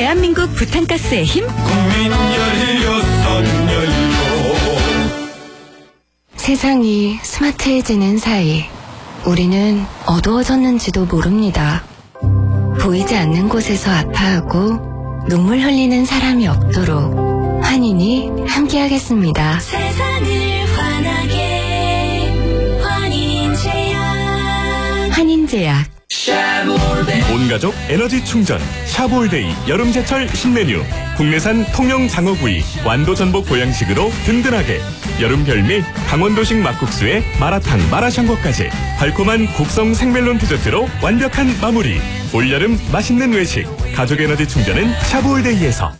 대한민국 부탄가스의 힘. 국민 16 세상이 스마트해지는 사이 우리는 어두워졌는지도 모릅니다. 보이지 않는 곳에서 아파하고 눈물 흘리는 사람이 없도록 환인이 함께하겠습니다. 세상을 환하게 환인제약. 환인제약. 온가족 에너지 충전 샤볼데이 여름제철 신메뉴. 국내산 통영 장어구이 완도 전복 보양식으로 든든하게. 여름 별미 강원도식 막국수에 마라탕 마라샹궈까지 달콤한 곡성 생멜론 디저트로 완벽한 마무리. 올여름 맛있는 외식 가족 에너지 충전은 샤볼데이에서.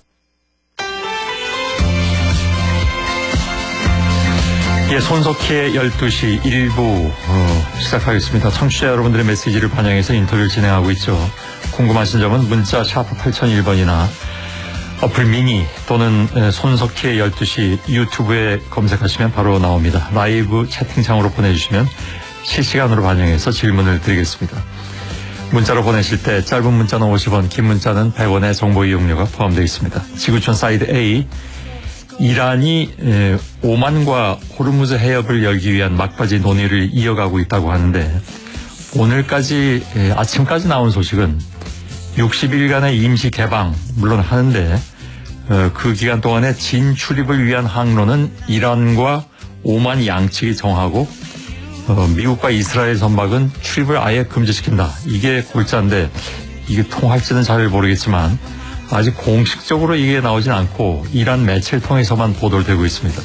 예, 손석희의 12시 1부 시작하겠습니다. 청취자 여러분들의 메시지를 반영해서 인터뷰를 진행하고 있죠. 궁금하신 점은 문자 샤프 8001번이나 어플 미니 또는 손석희의 12시 유튜브에 검색하시면 바로 나옵니다. 라이브 채팅창으로 보내주시면 실시간으로 반영해서 질문을 드리겠습니다. 문자로 보내실 때 짧은 문자는 50원, 긴 문자는 100원의 정보 이용료가 포함되어 있습니다. 지구촌 사이드 A, 이란이 오만과 호르무즈 해협을 열기 위한 막바지 논의를 이어가고 있다고 하는데 오늘까지 아침까지 나온 소식은 60일간의 임시 개방 물론 하는데 그 기간 동안에 진출입을 위한 항로는 이란과 오만 양측이 정하고 미국과 이스라엘 선박은 출입을 아예 금지시킨다. 이게 골자인데 이게 통할지는 잘 모르겠지만 아직 공식적으로 이게 나오진 않고 이란 매체를 통해서만 보도되고 있습니다.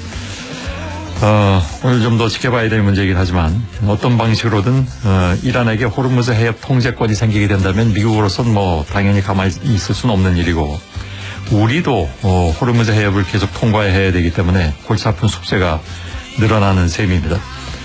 오늘 좀 더 지켜봐야 될 문제이긴 하지만 어떤 방식으로든 이란에게 호르무즈 해협 통제권이 생기게 된다면 미국으로서는 뭐 당연히 가만히 있을 수는 없는 일이고 우리도 호르무즈 해협을 계속 통과해야 되기 때문에 골치 아픈 숙제가 늘어나는 셈입니다.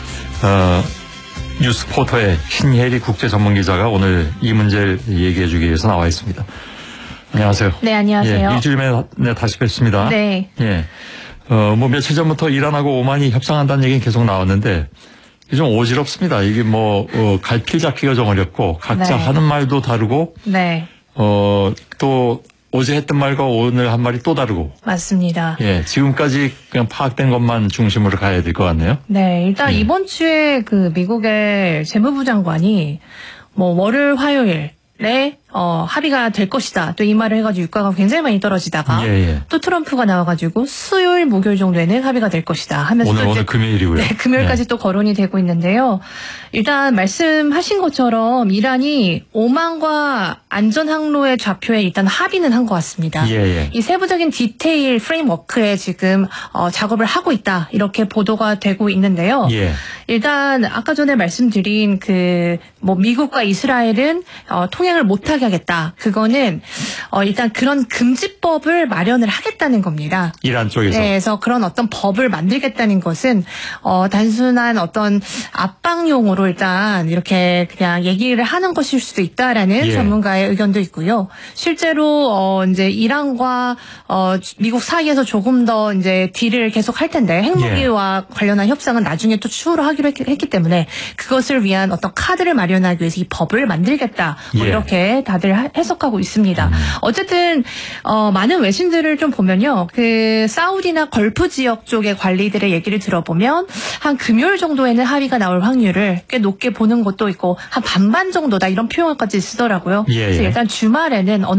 뉴스포터의 신혜리 국제전문기자가 오늘 이 문제를 얘기해 주기 위해서 나와 있습니다. 안녕하세요. 네, 안녕하세요. 예, 일주일 만에 다시 뵙습니다. 네. 예. 뭐 며칠 전부터 이란하고 오만이 협상한다는 얘기는 계속 나왔는데 이게 좀 어지럽습니다. 이게 갈필 잡기가 좀 어렵고 각자 네. 하는 말도 다르고 네. 또 어제 했던 말과 오늘 한 말이 또 다르고. 맞습니다. 예, 지금까지 그냥 파악된 것만 중심으로 가야 될 것 같네요. 네, 일단 이번 주에 그 미국의 재무부 장관이 월요일, 화요일에 합의가 될 것이다. 또 이 말을 해가지고 유가가 굉장히 많이 떨어지다가 또 트럼프가 나와가지고 수요일, 목요일 정도에는 합의가 될 것이다 하면서 오늘 금요일이고요. 네, 금요일까지 또 거론이 되고 있는데요. 일단 말씀하신 것처럼 이란이 오만과 안전항로의 좌표에 일단 합의는 한 것 같습니다. 이 세부적인 디테일 프레임워크에 지금 작업을 하고 있다 이렇게 보도가 되고 있는데요. 일단 아까 전에 말씀드린 미국과 이스라엘은 통행을 못하게 하겠다. 그거는 일단 그런 금지법을 마련을 하겠다는 겁니다. 이란 쪽에서. 네, 그래서 그런 어떤 법을 만들겠다는 것은 단순한 어떤 압박용으로 일단 이렇게 그냥 얘기를 하는 것일 수도 있다라는 전문가의 의견도 있고요. 실제로 이제 이란과 미국 사이에서 조금 더 이제 딜을 계속 할 텐데 핵무기와 관련한 협상은 나중에 또 추후로 하기로 했기 때문에 그것을 위한 어떤 카드를 마련하기 위해서 이 법을 만들겠다. 이렇게 다들 해석하고 있습니다. 어쨌든 많은 외신들을 좀 보면요. 사우디나 걸프 지역 쪽의 관리들의 얘기를 들어보면 한 금요일 정도에는 합의가 나올 확률을 꽤 높게 보는 것도 있고 한 반반 정도다 이런 표현까지 쓰더라고요. 그래서 일단 주말에는